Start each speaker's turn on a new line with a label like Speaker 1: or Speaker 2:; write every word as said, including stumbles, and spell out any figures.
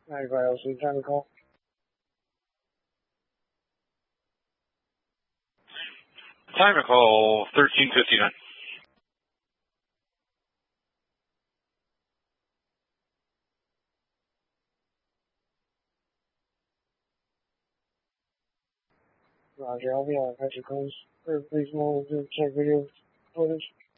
Speaker 1: ninety-five L C, time to call.
Speaker 2: Time to call thirteen fifty-nine.
Speaker 1: Roger, I'll be on Patrick Combs. Please move to check video footage.